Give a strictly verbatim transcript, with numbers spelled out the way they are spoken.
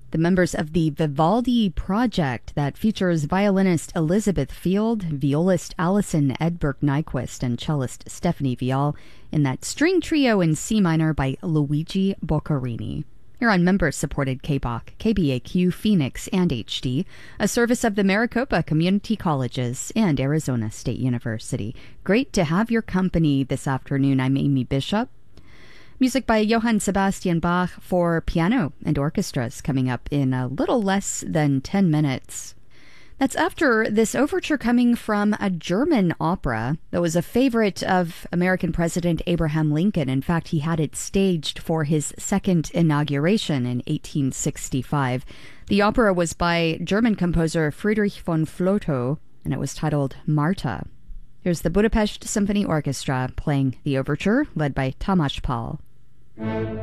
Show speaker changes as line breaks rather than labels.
The members of the Vivaldi Project that features violinist Elizabeth Field, violist Alison Edberg Nyquist, and cellist Stephanie Vial in that string trio in C minor by Luigi Boccherini. You're on member-supported K B O C, K B A Q, Phoenix, and H D, a service of the Maricopa Community Colleges and Arizona State University. Great to have your company this afternoon. I'm Amy Bishop. Music by Johann Sebastian Bach for piano and orchestras coming up in a little less than ten minutes. That's after this overture coming from a German opera that was a favorite of American President Abraham Lincoln. In fact, he had it staged for his second inauguration in eighteen sixty-five. The opera was by German composer Friedrich von Flotow, and it was titled Marta. Here's the Budapest Symphony Orchestra playing the overture, led by Tamás Pál.